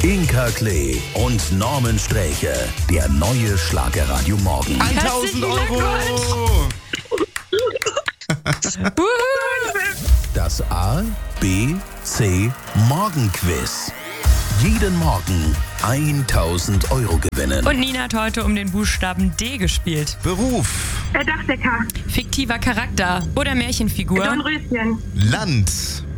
Inka Klee und Norman Sträche. Der neue Schlagerradio Morgen. 1000 Euro! Das A, B, C Morgenquiz. Jeden Morgen 1000 Euro gewinnen. Und Nina hat heute um den Buchstaben D gespielt. Beruf, Dachdecker. Fiktiver Charakter oder Märchenfigur. Dornröschen. Land,